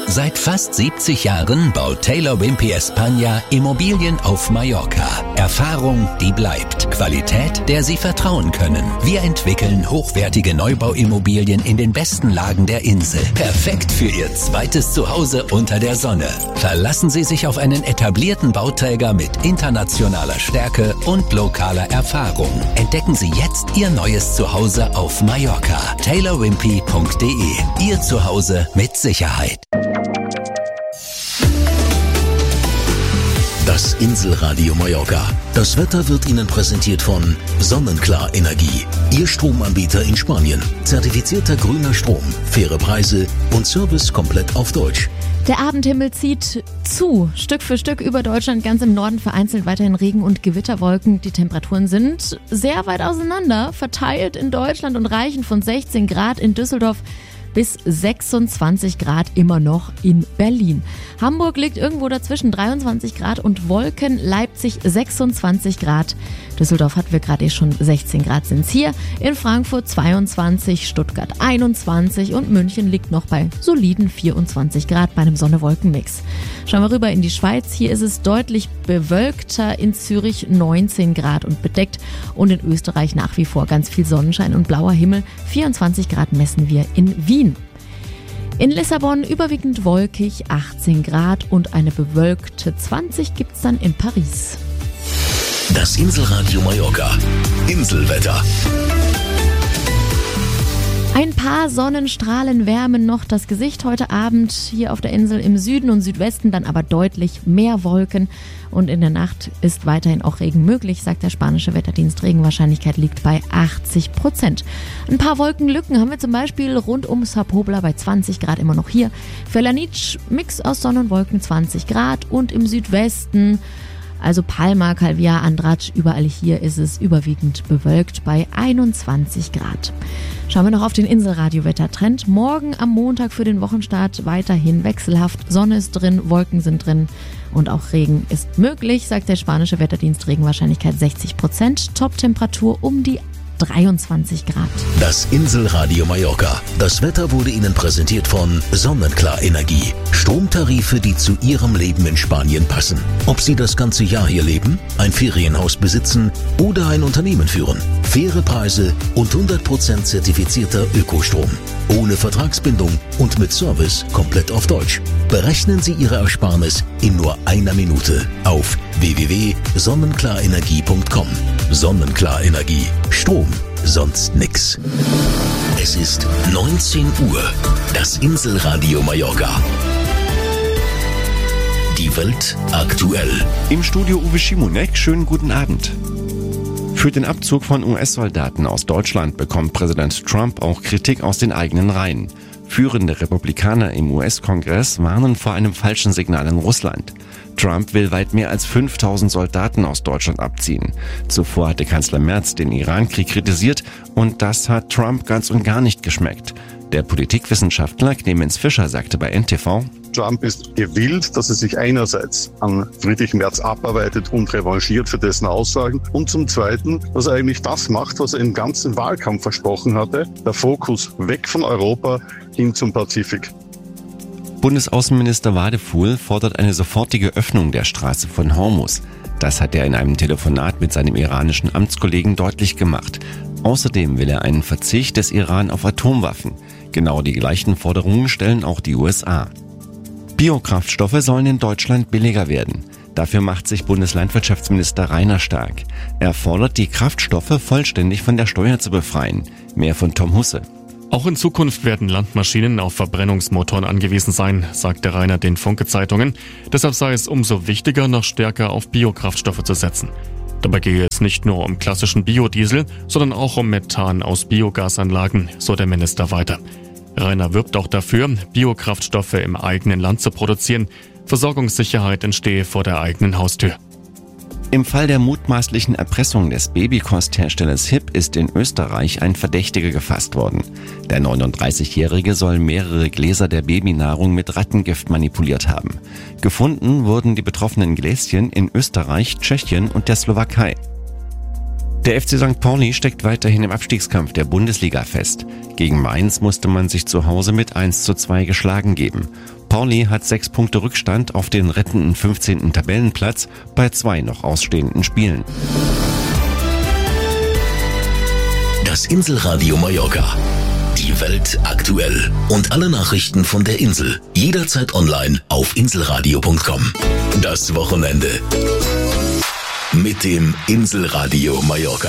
Seit fast 70 Jahren baut Taylor Wimpey España Immobilien auf Mallorca. Erfahrung, die bleibt. Qualität, der Sie vertrauen können. Wir entwickeln hochwertige Neubauimmobilien in den besten Lagen der Insel. Perfekt für Ihr zweites Zuhause unter der Sonne. Verlassen Sie sich auf einen etablierten Bauträger mit internationaler Stärke und lokaler Erfahrung. Entdecken Sie jetzt Ihr neues Zuhause auf Mallorca. taylorwimpey.de. Ihr Zuhause mit Sicherheit. Das Inselradio Mallorca. Das Wetter wird Ihnen präsentiert von Sonnenklar Energie. Ihr Stromanbieter in Spanien. Zertifizierter grüner Strom, faire Preise und Service komplett auf Deutsch. Der Abendhimmel zieht zu, Stück für Stück über Deutschland, ganz im Norden vereinzelt weiterhin Regen- und Gewitterwolken. Die Temperaturen sind sehr weit auseinander, verteilt in Deutschland und reichen von 16 Grad in Düsseldorf bis 26 Grad immer noch in Berlin. Hamburg liegt irgendwo dazwischen 23 Grad und Wolken, Leipzig 26 Grad. Düsseldorf hatten wir gerade schon 16 Grad sind's hier. In Frankfurt 22, Stuttgart 21 und München liegt noch bei soliden 24 Grad bei einem Sonne-Wolken-Mix. Schauen wir rüber in die Schweiz. Hier ist es deutlich bewölkter, in Zürich 19 Grad und bedeckt und in Österreich nach wie vor ganz viel Sonnenschein und blauer Himmel. 24 Grad messen wir in Wien. In Lissabon überwiegend wolkig 18 Grad und eine bewölkte 20 gibt's dann in Paris. Das Inselradio Mallorca. Inselwetter. Ein paar Sonnenstrahlen wärmen noch das Gesicht heute Abend hier auf der Insel, im Süden und Südwesten dann aber deutlich mehr Wolken und in der Nacht ist weiterhin auch Regen möglich, sagt der spanische Wetterdienst. Regenwahrscheinlichkeit liegt bei 80%. Ein paar Wolkenlücken haben wir zum Beispiel rund um Sa Pobla bei 20 Grad immer noch hier. Felanitsch, Mix aus Sonne und Wolken 20 Grad und im Südwesten, also Palma, Calviá, Andratx, überall hier ist es überwiegend bewölkt bei 21 Grad. Schauen wir noch auf den Inselradio-Wettertrend. Morgen am Montag für den Wochenstart weiterhin wechselhaft. Sonne ist drin, Wolken sind drin und auch Regen ist möglich, sagt der spanische Wetterdienst. Regenwahrscheinlichkeit 60%, Top-Temperatur um die 23 Grad. Das Inselradio Mallorca. Das Wetter wurde Ihnen präsentiert von Sonnenklar Energie. Stromtarife, die zu Ihrem Leben in Spanien passen. Ob Sie das ganze Jahr hier leben, ein Ferienhaus besitzen oder ein Unternehmen führen. Faire Preise und 100% zertifizierter Ökostrom. Ohne Vertragsbindung und mit Service komplett auf Deutsch. Berechnen Sie Ihre Ersparnis in nur einer Minute auf www.sonnenklarenergie.com. Sonnenklar Energie. Strom, sonst nix. Es ist 19 Uhr. Das Inselradio Mallorca. Die Welt aktuell. Im Studio Uwe Schimonek, schönen guten Abend. Für den Abzug von US-Soldaten aus Deutschland bekommt Präsident Trump auch Kritik aus den eigenen Reihen. Führende Republikaner im US-Kongress warnen vor einem falschen Signal an Russland. Trump will weit mehr als 5000 Soldaten aus Deutschland abziehen. Zuvor hatte Kanzler Merz den Iran-Krieg kritisiert und das hat Trump ganz und gar nicht geschmeckt. Der Politikwissenschaftler Clemens Fischer sagte bei NTV: Trump ist gewillt, dass er sich einerseits an Friedrich Merz abarbeitet und revanchiert für dessen Aussagen und zum Zweiten, dass er eigentlich das macht, was er im ganzen Wahlkampf versprochen hatte, der Fokus weg von Europa hin zum Pazifik. Bundesaußenminister Wadefuhl fordert eine sofortige Öffnung der Straße von Hormuz. Das hat er in einem Telefonat mit seinem iranischen Amtskollegen deutlich gemacht. Außerdem will er einen Verzicht des Iran auf Atomwaffen. Genau die gleichen Forderungen stellen auch die USA. Biokraftstoffe sollen in Deutschland billiger werden. Dafür macht sich Bundeslandwirtschaftsminister Rainer stark. Er fordert, die Kraftstoffe vollständig von der Steuer zu befreien. Mehr von Tom Husse. Auch in Zukunft werden Landmaschinen auf Verbrennungsmotoren angewiesen sein, sagte Rainer den Funke-Zeitungen. Deshalb sei es umso wichtiger, noch stärker auf Biokraftstoffe zu setzen. Dabei gehe es nicht nur um klassischen Biodiesel, sondern auch um Methan aus Biogasanlagen, so der Minister weiter. Rainer wirbt auch dafür, Biokraftstoffe im eigenen Land zu produzieren. Versorgungssicherheit entstehe vor der eigenen Haustür. Im Fall der mutmaßlichen Erpressung des Babykostherstellers HiP ist in Österreich ein Verdächtiger gefasst worden. Der 39-Jährige soll mehrere Gläser der Babynahrung mit Rattengift manipuliert haben. Gefunden wurden die betroffenen Gläschen in Österreich, Tschechien und der Slowakei. Der FC St. Pauli steckt weiterhin im Abstiegskampf der Bundesliga fest. Gegen Mainz musste man sich zu Hause mit 1:2 geschlagen geben. Pauli hat 6 Punkte Rückstand auf den rettenden 15. Tabellenplatz bei 2 noch ausstehenden Spielen. Das Inselradio Mallorca. Die Welt aktuell. Und alle Nachrichten von der Insel. Jederzeit online auf inselradio.com. Das Wochenende mit dem Inselradio Mallorca.